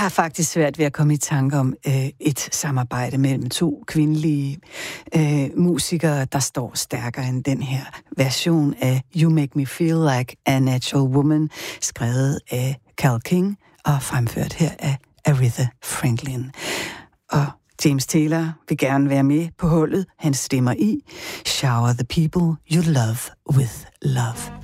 har faktisk svært ved at komme i tanke om et samarbejde mellem to kvindelige musikere, der står stærkere end den her version af You Make Me Feel Like a Natural Woman, skrevet af Carole King og fremført her af Aretha Franklin. Og James Taylor vil gerne være med på hullet. Han stemmer i Shower the People You Love with Love.